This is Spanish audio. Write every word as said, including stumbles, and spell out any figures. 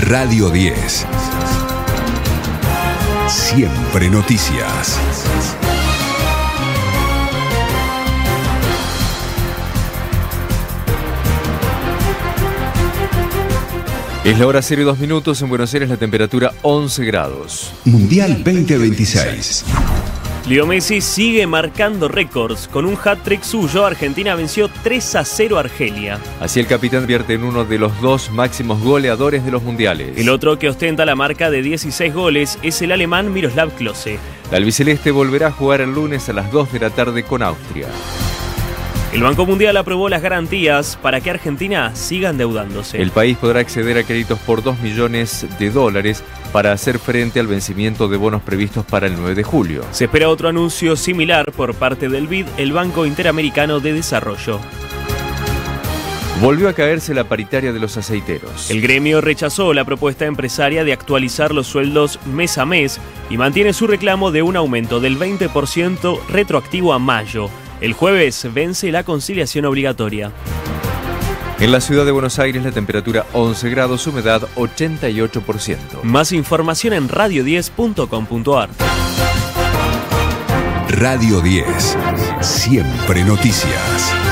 Radio diez. Siempre noticias. Es la hora cero y dos minutos. En Buenos Aires la temperatura once grados. Mundial veinte veintiséis. Leo Messi sigue marcando récords. Con un hat-trick suyo, Argentina venció tres a cero a Argelia. Así el capitán vierte en uno de los dos máximos goleadores de los mundiales. El otro que ostenta la marca de dieciséis goles es el alemán Miroslav Klose. La albiceleste volverá a jugar el lunes a las dos de la tarde con Austria. El Banco Mundial aprobó las garantías para que Argentina siga endeudándose. El país podrá acceder a créditos por dos millones de dólares para hacer frente al vencimiento de bonos previstos para el nueve de julio. Se espera otro anuncio similar por parte del B I D, el Banco Interamericano de Desarrollo. Volvió a caerse la paritaria de los aceiteros. El gremio rechazó la propuesta empresaria de actualizar los sueldos mes a mes y mantiene su reclamo de un aumento del veinte por ciento retroactivo a mayo. El jueves vence la conciliación obligatoria. En la ciudad de Buenos Aires la temperatura once grados, humedad ochenta y ocho por ciento. Más información en radio diez punto com punto a r. Radio diez. Siempre noticias.